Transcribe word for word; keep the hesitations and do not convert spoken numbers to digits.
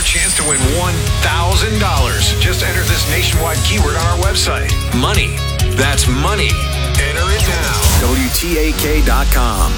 chance to win one thousand dollars. Just enter this nationwide keyword on our website. Money. That's money. Enter it now. W T A K dot com.